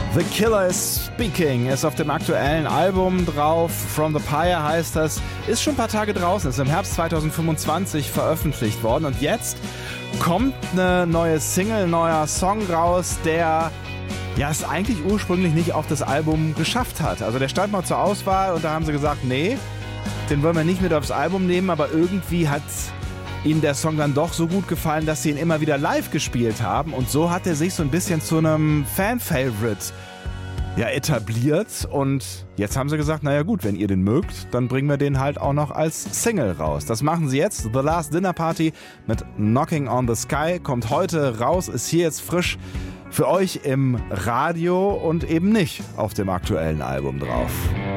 The Killer is Speaking ist auf dem aktuellen Album drauf. From the Pyre heißt das. Ist schon ein paar Tage draußen, ist im Herbst 2025 veröffentlicht worden. Und jetzt kommt eine neue Single, ein neuer Song raus, der es eigentlich ursprünglich nicht auf das Album geschafft hat. Also der stand mal zur Auswahl und da haben sie gesagt, nee, den wollen wir nicht mit aufs Album nehmen, aber irgendwie hat ihnen der Song dann doch so gut gefallen, dass sie ihn immer wieder live gespielt haben. Und so hat er sich so ein bisschen zu einem Fan-Favorite etabliert. Und jetzt haben sie gesagt, naja gut, wenn ihr den mögt, dann bringen wir den halt auch noch als Single raus. Das machen sie jetzt. The Last Dinner Party mit Knocking on the Sky kommt heute raus, ist hier jetzt frisch für euch im Radio und eben nicht auf dem aktuellen Album drauf.